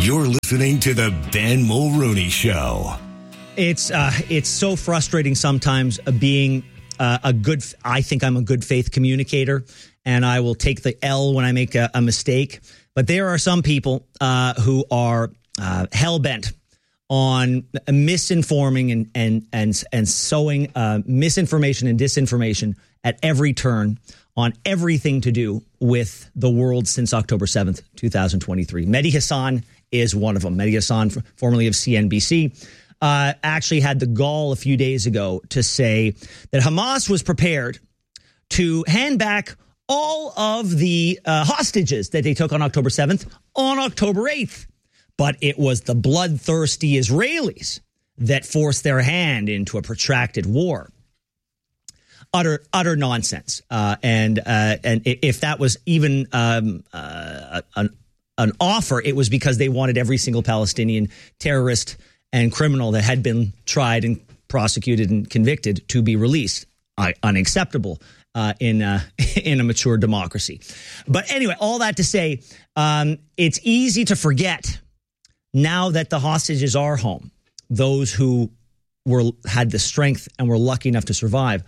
You're listening to the Ben Mulrooney Show. It's so frustrating sometimes being I think I'm a good faith communicator, and I will take the L when I make a mistake. But there are some people who are hell-bent on misinforming and sowing misinformation and disinformation at every turn on everything to do with the world since October 7th, 2023. Mehdi Hasan is one of them. Mehdi Hasan, formerly of CNBC, actually had the gall a few days ago to say that Hamas was prepared to hand back all of the hostages that they took on October 7th on October 8th. But it was the bloodthirsty Israelis that forced their hand into a protracted war. Utter nonsense. And if that was even an offer, it was because they wanted every single Palestinian terrorist and criminal that had been tried and prosecuted and convicted to be released. Unacceptable in a mature democracy. But anyway, all that to say, it's easy to forget now that the hostages are home, those who had the strength and were lucky enough to survive,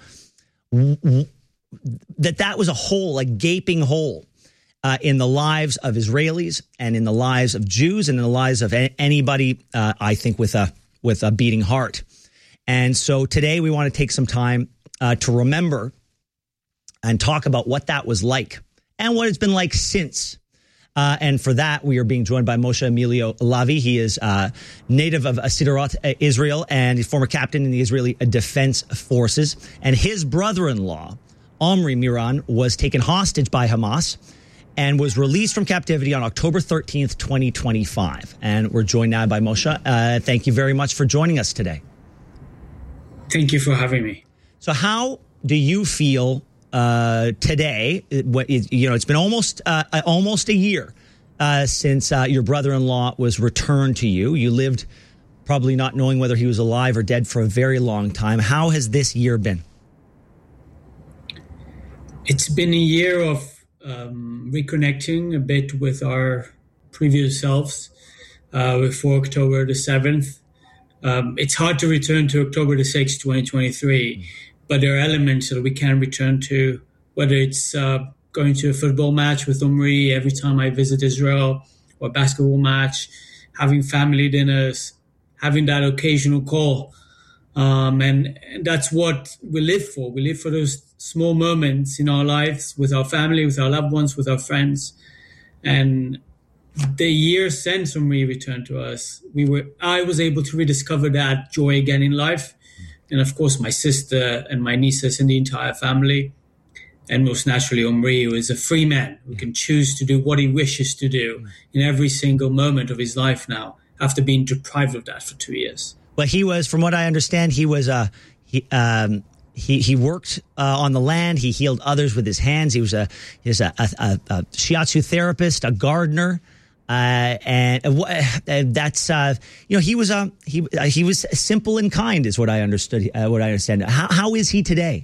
that was a hole, a gaping hole in the lives of Israelis and in the lives of Jews and in the lives of anybody, I think, with a beating heart. And so today we want to take some time to remember and talk about what that was like and what it's been like since. And for that, we are being joined by Moshe Emilio Lavi. He is native of Sderot, Israel, and he's former captain in the Israeli Defense Forces. And his brother-in-law, Omri Miran, was taken hostage by Hamas and was released from captivity on October 13th, 2025. And we're joined now by Moshe. Thank you very much for joining us today. Thank you for having me. So how do you feel today? It's been almost a year since your brother-in-law was returned to you. You lived probably not knowing whether he was alive or dead for a very long time. How has this year been? It's been a year of reconnecting a bit with our previous selves before October the 7th. It's hard to return to October the 6th, 2023. But there are elements that we can return to, whether it's going to a football match with Omri every time I visit Israel, or a basketball match, having family dinners, having that occasional call. And that's what we live for. We live for those small moments in our lives with our family, with our loved ones, with our friends. And the year since Omri returned to us, I was able to rediscover that joy again in life. And of course, my sister and my nieces and the entire family. And most naturally, Omri, who is a free man who can choose to do what he wishes to do in every single moment of his life now, after being deprived of that for 2 years. Well, he was, from what I understand, he was he worked on the land. He healed others with his hands. He was a shiatsu therapist, a gardener. And that's he was simple and kind is what I understood. What I understand. How is he today?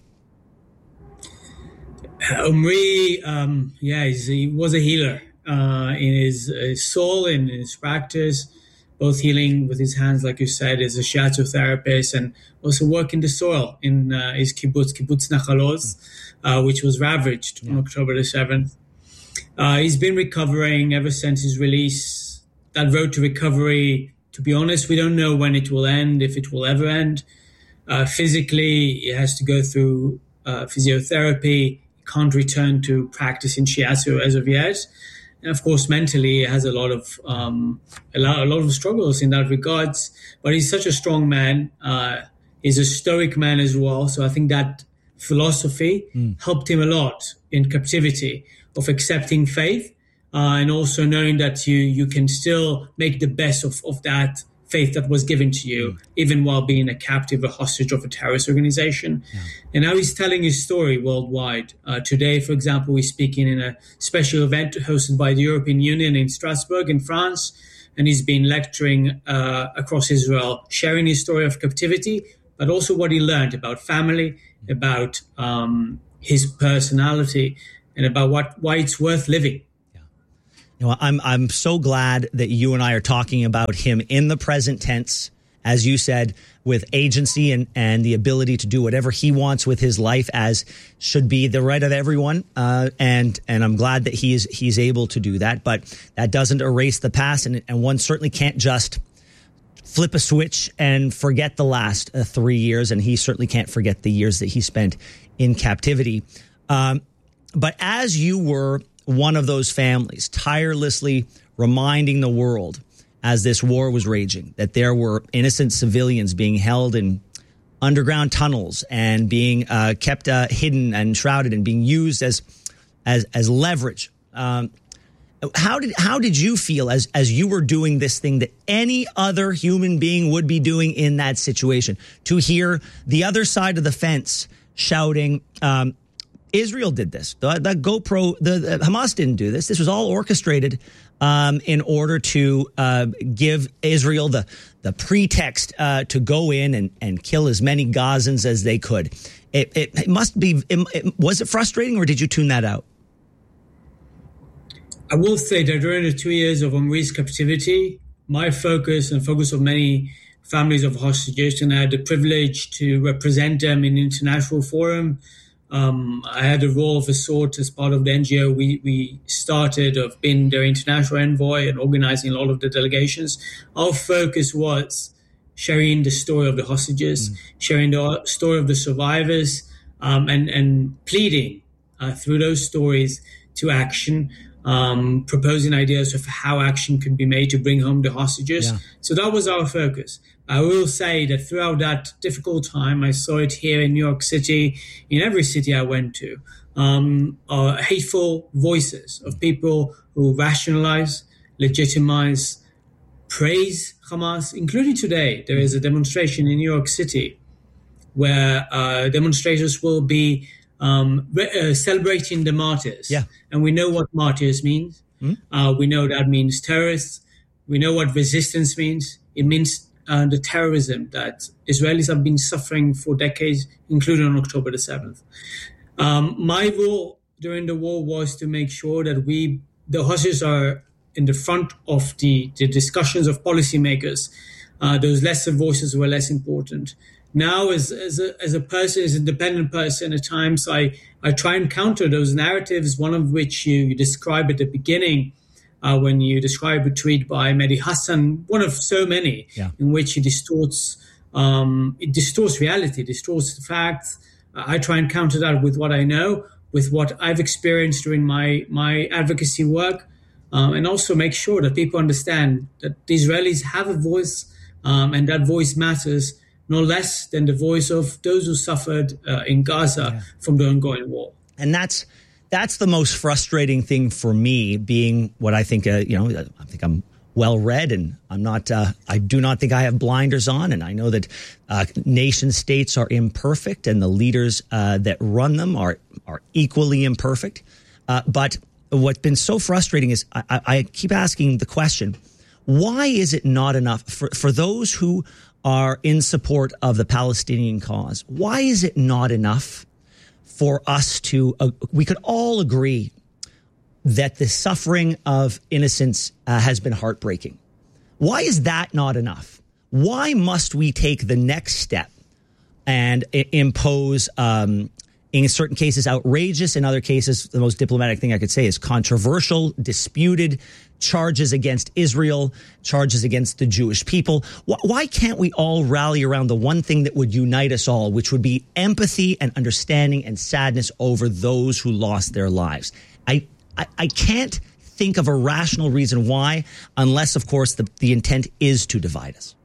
Omri, he was a healer in his soul, in his practice, both healing with his hands, like you said, as a shiatsu therapist, and also working the soil in his kibbutz Nachal Oz, which was ravaged on October the 7th. He's been recovering ever since his release. That road to recovery, to be honest, we don't know when it will end, if it will ever end. Physically, he has to go through physiotherapy. He can't return to practice in shiatsu as of yet. And of course, mentally, he has a lot of struggles in that regards. But he's such a strong man. He's a stoic man as well. So I think that philosophy helped him a lot in captivity, of accepting faith and also knowing that you can still make the best of that faith that was given to you, even while being a captive, a hostage of a terrorist organization. Yeah. And now he's telling his story worldwide. Today, for example, we're speaking in a special event hosted by the European Union in Strasbourg in France. And he's been lecturing across Israel, sharing his story of captivity, but also what he learned about family, about his personality, and about why it's worth living. You know, I'm so glad that you and I are talking about him in the present tense, as you said, with agency and the ability to do whatever he wants with his life, as should be the right of everyone. And I'm glad that he's able to do that. But that doesn't erase the past, and one certainly can't just flip a switch and forget the last 3 years. And he certainly can't forget the years that he spent in captivity. But as you were one of those families, tirelessly reminding the world as this war was raging that there were innocent civilians being held in underground tunnels and being kept hidden and shrouded and being used as leverage. How did you feel as you were doing this thing that any other human being would be doing in that situation? To hear the other side of the fence shouting, Israel did this. The Hamas didn't do this. This was all orchestrated in order to give Israel the pretext to go in and kill as many Gazans as they could. It must be. Was it frustrating, or did you tune that out? I will say that during the 2 years of Omri's captivity, my focus and focus of many families of hostages, and I had the privilege to represent them in international forum. I had a role of a sort as part of the NGO we started, of being their international envoy and organizing a lot of the delegations. Our focus was sharing the story of the hostages, sharing the story of the survivors, and pleading through those stories to action, proposing ideas of how action could be made to bring home the hostages. Yeah. So that was our focus. I will say that throughout that difficult time, I saw it here in New York City, in every city I went to, hateful voices of people who rationalize, legitimize, praise Hamas, including today. There is a demonstration in New York City where demonstrators will be celebrating the martyrs. Yeah. And we know what martyrs means. We know that means terrorists. We know what resistance means. It means the terrorism that Israelis have been suffering for decades, including on October the 7th. My role during the war was to make sure that the hostages are in the front of the discussions of policymakers. Those lesser voices were less important. Now, as a person, as an independent person, at times I try and counter those narratives, one of which you describe at the beginning, when you describe a tweet by Mehdi Hassan, one of so many, in which it distorts reality, distorts the facts. I try and counter that with what I know, with what I've experienced during my advocacy work, and also make sure that people understand that the Israelis have a voice, and that voice matters no less than the voice of those who suffered in Gaza from the ongoing war. And that's the most frustrating thing for me, being what I think, I think I'm well read, and I'm not, I do not think I have blinders on. And I know that nation states are imperfect, and the leaders that run them are equally imperfect. But what's been so frustrating is I keep asking the question, why is it not enough for those who are in support of the Palestinian cause? Why is it not enough for us to, we could all agree that the suffering of innocents has been heartbreaking? Why is that not enough? Why must we take the next step and impose, in certain cases, outrageous, in other cases, the most diplomatic thing I could say is controversial, disputed charges against Israel, charges against the Jewish people? Why can't we all rally around the one thing that would unite us all, which would be empathy and understanding and sadness over those who lost their lives? I can't think of a rational reason why, unless, of course, the intent is to divide us.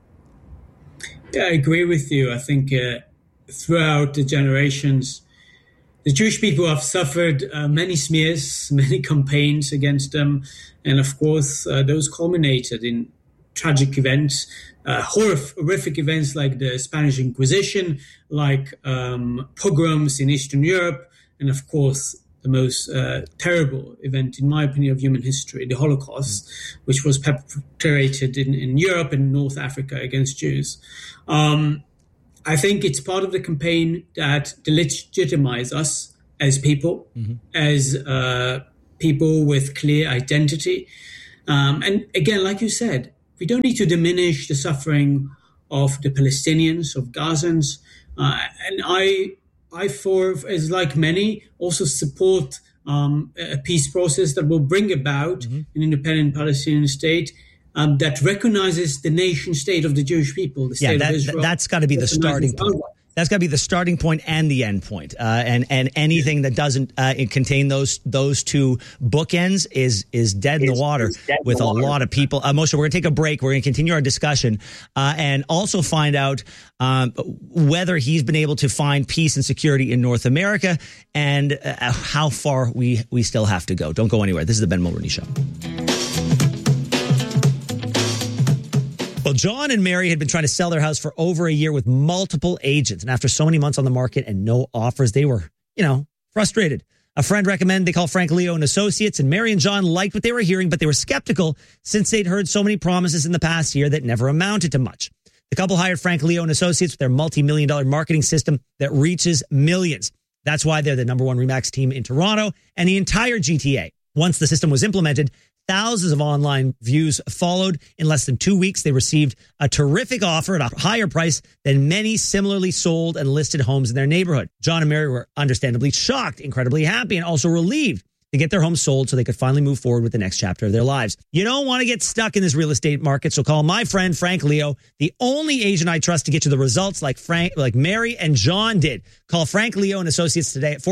Yeah, I agree with you. I think throughout the generations, the Jewish people have suffered many smears, many campaigns against them. And of course, those culminated in tragic events, horrific events like the Spanish Inquisition, like pogroms in Eastern Europe, and of course, the most terrible event, in my opinion, of human history, the Holocaust, which was perpetrated in Europe and North Africa against Jews. I think it's part of the campaign that delegitimize us as people, as people with clear identity. And again, like you said, we don't need to diminish the suffering of the Palestinians, of Gazans. And I, as like many, also support a peace process that will bring about an independent Palestinian state that recognizes the nation state of the Jewish people, the state of Israel. That's got to be the starting point. That's got to be the starting point and the end point. And anything that doesn't contain those two bookends is dead in the water with a lot of people. Moshe, we're going to take a break. We're going to continue our discussion and also find out whether he's been able to find peace and security in North America and how far we still have to go. Don't go anywhere. This is the Ben Mulroney Show. Well, John and Mary had been trying to sell their house for over a year with multiple agents. And after so many months on the market and no offers, they were, frustrated. A friend recommended they call Frank Leo and Associates, and Mary and John liked what they were hearing, but they were skeptical since they'd heard so many promises in the past year that never amounted to much. The couple hired Frank Leo and Associates with their multi-million-dollar marketing system that reaches millions. That's why they're the number one RE/MAX team in Toronto and the entire GTA. Once the system was implemented, thousands of online views followed. In less than 2 weeks, they received a terrific offer at a higher price than many similarly sold and listed homes in their neighborhood. John and Mary were understandably shocked, incredibly happy, and also relieved to get their home sold so they could finally move forward with the next chapter of their lives. You don't want to get stuck in this real estate market, so call my friend Frank Leo, the only agent I trust to get you the results like Mary and John did. Call Frank Leo and Associates today at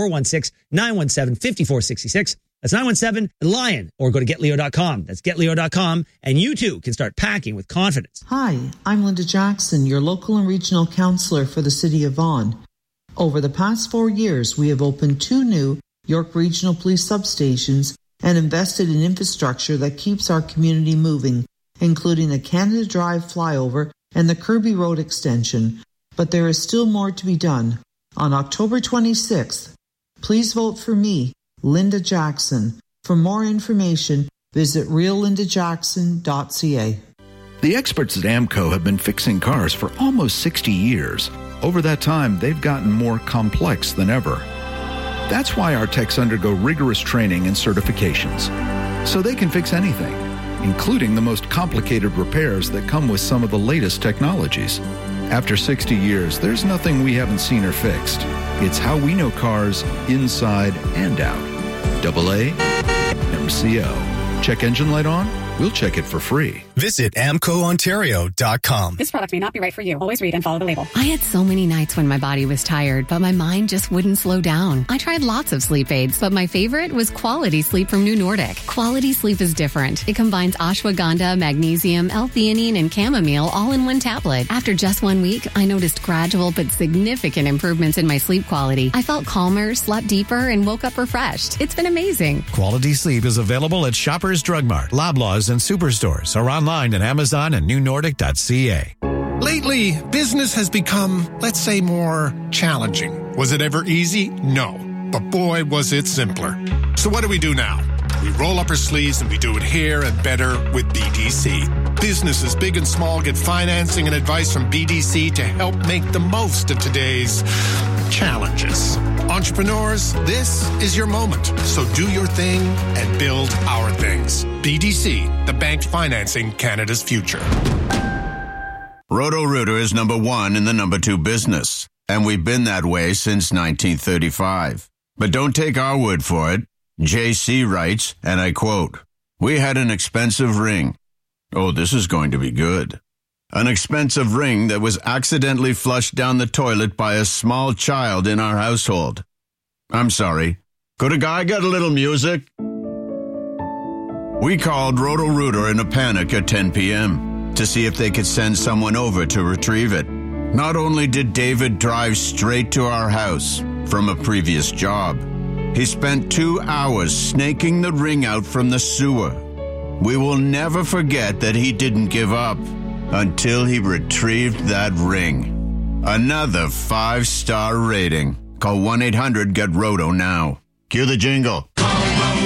416-917-5466. That's 917-LION, or go to getleo.com. That's getleo.com, and you too can start packing with confidence. Hi, I'm Linda Jackson, your local and regional counselor for the City of Vaughan. Over the past 4 years, we have opened 2 new York Regional Police substations and invested in infrastructure that keeps our community moving, including the Canada Drive flyover and the Kirby Road extension. But there is still more to be done. On October 26th, please vote for me, Linda Jackson. For more information, visit reallindajackson.ca. The experts at AMCO have been fixing cars for almost 60 years. Over that time, they've gotten more complex than ever. That's why our techs undergo rigorous training and certifications, so they can fix anything, including the most complicated repairs that come with some of the latest technologies. After 60 years, there's nothing we haven't seen or fixed. It's how we know cars inside and out. AA MCO. Check engine light on? We'll check it for free. Visit AmcoOntario.com. This product may not be right for you. Always read and follow the label. I had so many nights when my body was tired, but my mind just wouldn't slow down. I tried lots of sleep aids, but my favorite was Quality Sleep from New Nordic. Quality Sleep is different. It combines ashwagandha, magnesium, L-theanine, and chamomile all in one tablet. After just 1 week, I noticed gradual but significant improvements in my sleep quality. I felt calmer, slept deeper, and woke up refreshed. It's been amazing. Quality Sleep is available at Shoppers Drug Mart, Loblaws, and Superstores, or online at Amazon and newnordic.ca. Lately, business has become, let's say, more challenging. Was it ever easy? No. But boy, was it simpler. So what do we do now? We roll up our sleeves and we do it here and better with BDC. Businesses big and small get financing and advice from BDC to help make the most of today's challenges. Entrepreneurs, this is your moment. So do your thing and build our things. BDC, the bank financing Canada's future. Roto-Rooter is number 1 in the number 2 business, and we've been that way since 1935. But don't take our word for it. JC writes, and I quote, "We had an expensive ring. Oh, this is going to be good. An expensive ring that was accidentally flushed down the toilet by a small child in our household. I'm sorry. Could a guy get a little music?" We called Roto-Rooter in a panic at 10 p.m. to see if they could send someone over to retrieve it. Not only did David drive straight to our house from a previous job, he spent 2 hours snaking the ring out from the sewer. We will never forget that he didn't give up until he retrieved that ring. Another 5-star rating. Call 1-800-GET-ROTO now. Cue the jingle.